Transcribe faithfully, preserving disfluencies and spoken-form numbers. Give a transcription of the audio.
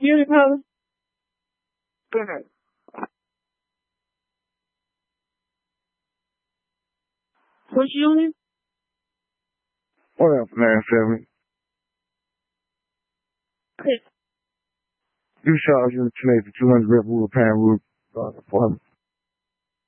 Beauty color? Good. Push unit? What else, man, seven? Okay. You charge you to make the two hundred rep rule, pound rule, uh, for